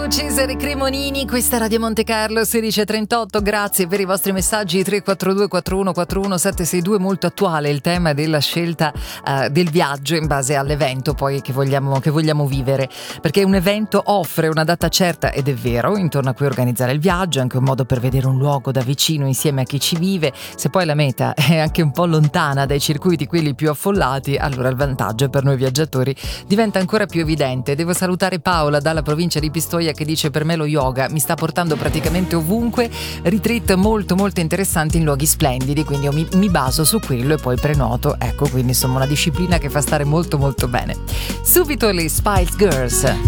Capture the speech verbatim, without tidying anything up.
Cesare Cremonini, questa è Radio Monte Carlo sedici e trentotto. Grazie per i vostri messaggi tre quattro due quattro uno quattro uno sette sei due. Molto attuale il tema della scelta uh, del viaggio in base all'evento poi che vogliamo, che vogliamo vivere, perché un evento offre una data certa ed è vero, intorno a cui organizzare il viaggio è anche un modo per vedere un luogo da vicino insieme a chi ci vive. Se poi la meta è anche un po' lontana dai circuiti quelli più affollati, allora il vantaggio per noi viaggiatori diventa ancora più evidente. Devo salutare Paola dalla provincia di Pistoia che dice: per me lo yoga mi sta portando praticamente ovunque, retreat molto molto interessanti in luoghi splendidi, quindi io mi, mi baso su quello e poi prenoto, ecco, quindi insomma una disciplina che fa stare molto molto bene. Subito le Spice Girls.